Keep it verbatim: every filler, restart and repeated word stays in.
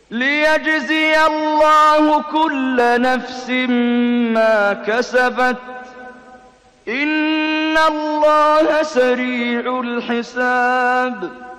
ليجزي الله كل نفس ما كسبت إن الله سريع الحساب